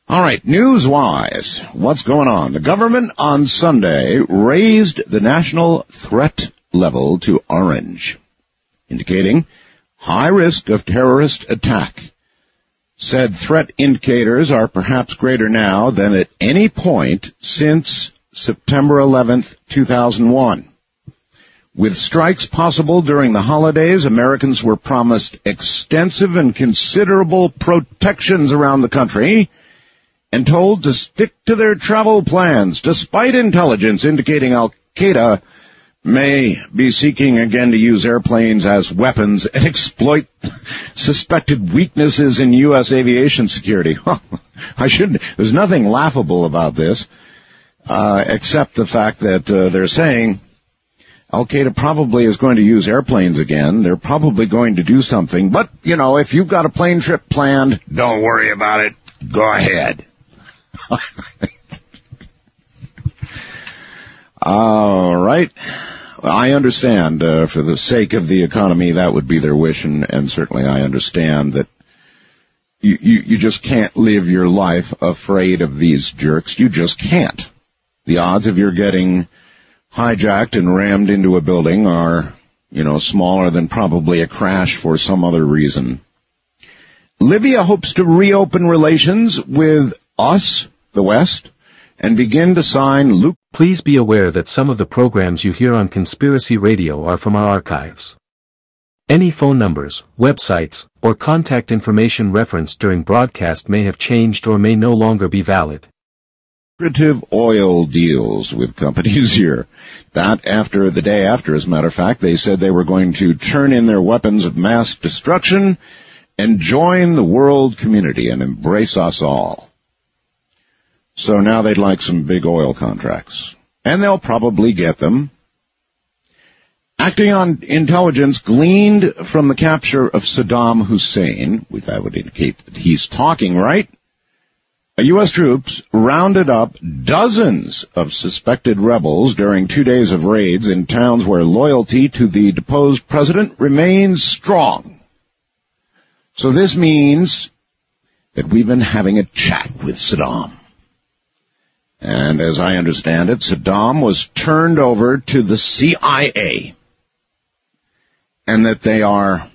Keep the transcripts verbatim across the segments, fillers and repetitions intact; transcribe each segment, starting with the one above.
All right, news-wise, what's going on? The government on Sunday raised the national threat level to orange, indicating high risk of terrorist attack. Said threat indicators are perhaps greater now than at any point since September eleventh, two thousand one. With strikes possible during the holidays, Americans were promised extensive and considerable protections around the country and told to stick to their travel plans, despite intelligence indicating Al-Qaeda may be seeking again to use airplanes as weapons and exploit suspected weaknesses in U S aviation security. I shouldn't. There's nothing laughable about this, uh, except the fact that uh, they're saying Al-Qaeda probably is going to use airplanes again. They're probably going to do something. But, you know, if you've got a plane trip planned, don't worry about it. Go ahead. All right. I understand, uh, for the sake of the economy, that would be their wish, and, and certainly I understand that you, you, you just can't live your life afraid of these jerks. You just can't. The odds of your getting hijacked and rammed into a building are, you know, smaller than probably a crash for some other reason. Libya hopes to reopen relations with us, the West, and begin to sign Luke. Please be aware that some of the programs you hear on Conspiracy Radio are from our archives. Any phone numbers, websites, or contact information referenced during broadcast may have changed or may no longer be valid. Lucrative oil deals with companies here. That after the day after, as a matter of fact, they said they were going to turn in their weapons of mass destruction and join the world community and embrace us all. So now they'd like some big oil contracts. And they'll probably get them. Acting on intelligence gleaned from the capture of Saddam Hussein, that would indicate that he's talking, right? U S troops rounded up dozens of suspected rebels during two days of raids in towns where loyalty to the deposed president remains strong. So this means that we've been having a chat with Saddam. And as I understand it, Saddam was turned over to the C I A, and that they are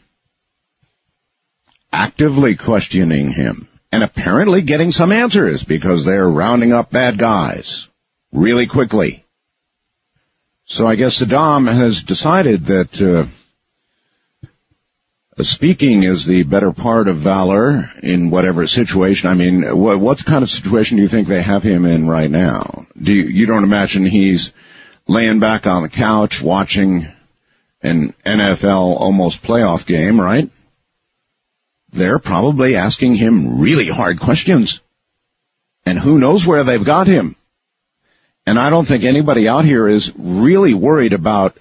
actively questioning him and apparently getting some answers because they're rounding up bad guys really quickly. So I guess Saddam has decided that uh, speaking is the better part of valor in whatever situation. I mean, what, what kind of situation do you think they have him in right now? Do you, you don't imagine he's laying back on the couch watching an N F L almost playoff game, right? They're probably asking him really hard questions. And who knows where they've got him. And I don't think anybody out here is really worried about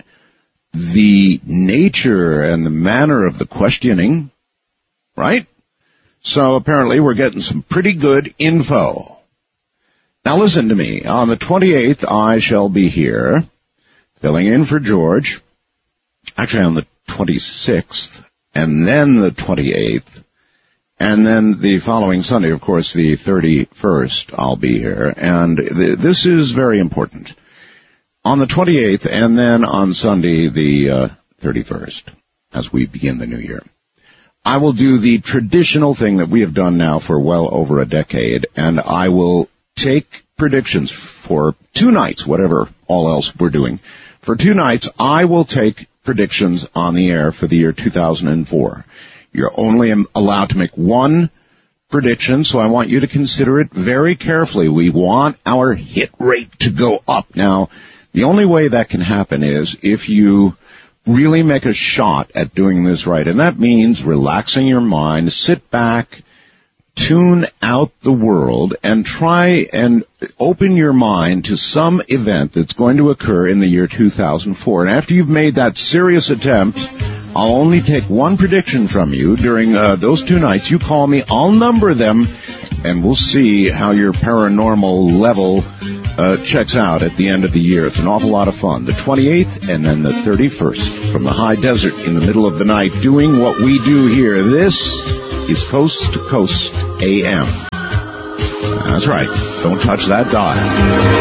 the nature and the manner of the questioning, right? So apparently we're getting some pretty good info. Now listen to me. On the twenty-eighth, I shall be here, filling in for George. Actually, on the twenty-sixth, and then the twenty-eighth, and then the following Sunday, of course, the thirty-first, I'll be here. And th- this is very important. On the twenty-eighth, and then on Sunday, the uh, thirty-first, as we begin the new year, I will do the traditional thing that we have done now for well over a decade, and I will take predictions for two nights, whatever all else we're doing. For two nights, I will take predictions on the air for the year two thousand four. You're only allowed to make one prediction, so I want you to consider it very carefully. We want our hit rate to go up. Now, the only way that can happen is if you really make a shot at doing this right, and that means relaxing your mind, sit back, tune out the world, and try and open your mind to some event that's going to occur in the year two thousand four. And after you've made that serious attempt, I'll only take one prediction from you during uh, those two nights. You call me, I'll number them, and we'll see how your paranormal level uh, checks out at the end of the year. It's an awful lot of fun. The twenty-eighth and then the thirty-first from the high desert in the middle of the night, doing what we do here. This is Coast to Coast A M. That's right. Don't touch that dial.